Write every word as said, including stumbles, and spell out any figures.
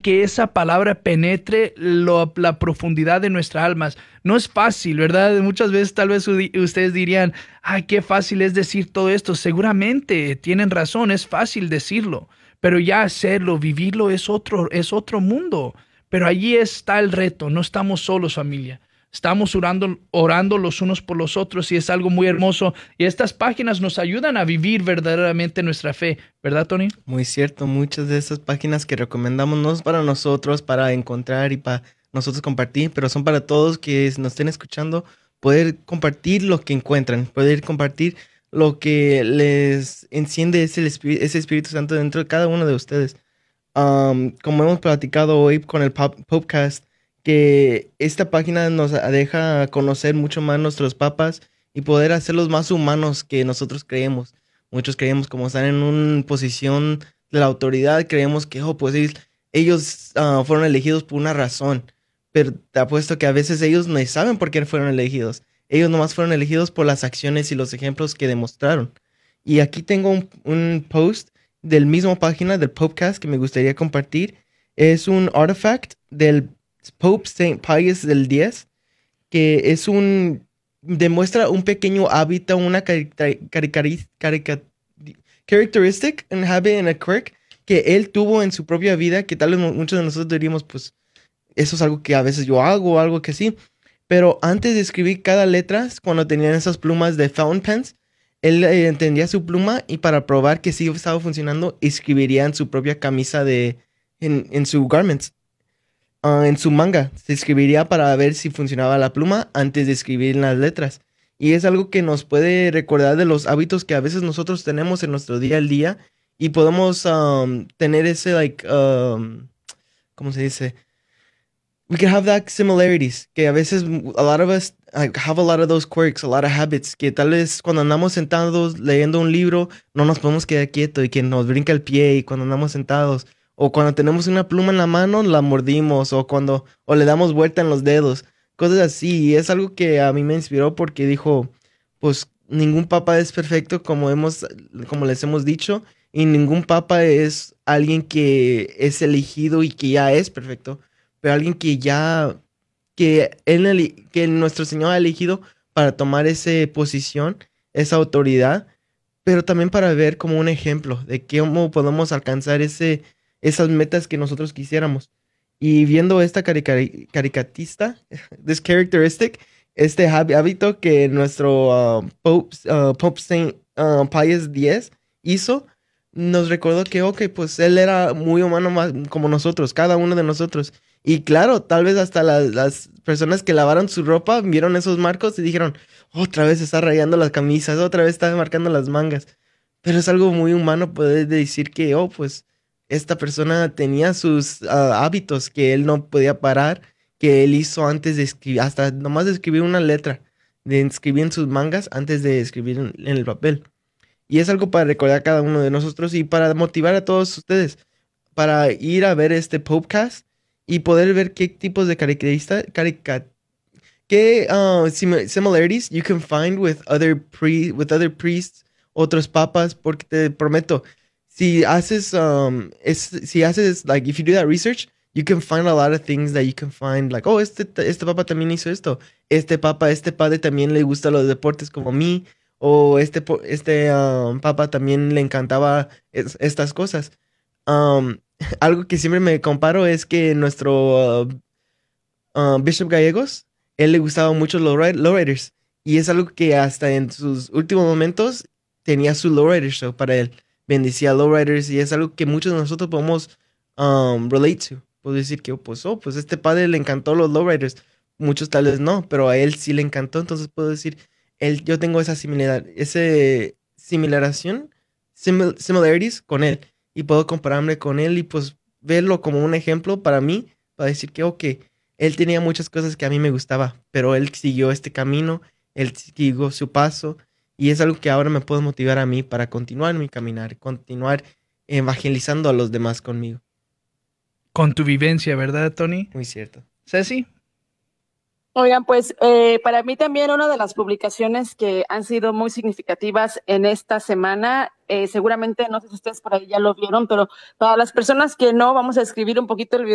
que esa palabra penetre lo- la profundidad de nuestras almas. No es fácil, ¿verdad? Muchas veces tal vez udi- ustedes dirían, ay, qué fácil es decir todo esto. Seguramente tienen razón, es fácil decirlo, pero ya hacerlo, vivirlo es otro, es otro mundo. Pero allí está el reto, no estamos solos, familia. Estamos orando, orando los unos por los otros y es algo muy hermoso. Y estas páginas nos ayudan a vivir verdaderamente nuestra fe, ¿verdad, Tony? Muy cierto, muchas de esas páginas que recomendamos no es para nosotros, para encontrar y para nosotros compartir, pero son para todos que nos estén escuchando, poder compartir lo que encuentran, poder compartir lo que les enciende ese, espí- ese Espíritu Santo dentro de cada uno de ustedes. Um, como hemos platicado hoy con el pop- podcast, que esta página nos deja conocer mucho más nuestros papas y poder hacerlos más humanos que nosotros creemos. Muchos creemos como están en una posición de la autoridad, creemos que oh, pues ellos, ellos ah, fueron elegidos por una razón, pero te apuesto que a veces ellos no saben por qué fueron elegidos. Ellos nomás fueron elegidos por las acciones y los ejemplos que demostraron. Y aquí tengo un, un post del mismo página del Popecast que me gustaría compartir. Es un artifact del Pope Saint Pius del diez, que es un, demuestra un pequeño hábito, una cari- cari- cari- carica- characteristic, un habit, and a quirk que él tuvo en su propia vida, que tal vez mu- muchos de nosotros diríamos, pues, eso es algo que a veces yo hago, o algo que sí. Pero antes de escribir cada letra, cuando tenían esas plumas de fountain pens, él eh, entendía su pluma y para probar que sí estaba funcionando, escribiría en su propia camisa de, en, en su garments, ah, en su manga. Se escribiría para ver si funcionaba la pluma antes de escribir las letras. Y es algo que nos puede recordar de los hábitos que a veces nosotros tenemos en nuestro día al día y podemos um, tener ese, like, um, ¿cómo se dice? We can have that similarities, que a veces mm, a lot of us like, have a lot of those quirks, a lot of habits, que tal vez cuando andamos sentados leyendo un libro no nos podemos quedar quietos y que nos brinca el pie y cuando andamos sentados, o cuando tenemos una pluma en la mano la mordimos, o cuando o le damos vuelta en los dedos, cosas así. Y es algo que a mí me inspiró porque dijo, pues ningún papa es perfecto como hemos, como les hemos dicho, y ningún papa es alguien que es elegido y que ya es perfecto, pero alguien que ya, que, él, eli- que nuestro Señor ha elegido para tomar esa posición, esa autoridad, pero también para ver como un ejemplo de cómo podemos alcanzar ese, esas metas que nosotros quisiéramos. Y viendo esta carica- caricatista, this characteristic, este hab- hábito que nuestro uh, Pope, uh, Pope Saint uh, Pius X hizo, nos recordó que, ok, pues él era muy humano más, como nosotros, cada uno de nosotros. Y claro, tal vez hasta las, las personas que lavaron su ropa vieron esos marcos y dijeron, otra vez está rayando las camisas, otra vez está marcando las mangas. Pero es algo muy humano poder decir que, oh, pues esta persona tenía sus ah, hábitos que él no podía parar, que él hizo antes de escribir, hasta nomás de escribir una letra, de escribir en sus mangas antes de escribir en, en el papel. Y es algo para recordar a cada uno de nosotros y para motivar a todos ustedes, para ir a ver este podcast y poder ver qué tipos de características, ¿qué uh, sim- similarities you can find with other pre with other priests, otros papas? Porque te prometo, si haces um, es, si haces like if you do that research, you can find a lot of things that you can find like, oh, este este papa también hizo esto, este papa, este padre también le gusta los deportes como a mí, o este po- este um, papa también le encantaba es- estas cosas. Um, Algo que siempre me comparo es que nuestro uh, uh, Bishop Gallegos, él le gustaban mucho los lowri- lowriders. Y es algo que hasta en sus últimos momentos tenía su lowrider show para él. Bendecía a lowriders y es algo que muchos de nosotros podemos um, relate to. Puedo decir que, pues, oh, pues este padre le encantó los lowriders. Muchos tal vez no, pero a él sí le encantó. Entonces puedo decir, él, yo tengo esa similaridad, ese similaración, simil- similarities con él. Y puedo compararme con él y pues verlo como un ejemplo para mí, para decir que, ok, él tenía muchas cosas que a mí me gustaba, pero él siguió este camino, él siguió su paso y es algo que ahora me puede motivar a mí para continuar mi caminar, continuar evangelizando a los demás conmigo. Con tu vivencia, ¿verdad, Tony? Muy cierto. Ceci. Oigan, pues eh, para mí también una de las publicaciones que han sido muy significativas en esta semana, eh, seguramente, no sé si ustedes por ahí ya lo vieron, pero para las personas que no, vamos a escribir un poquito el video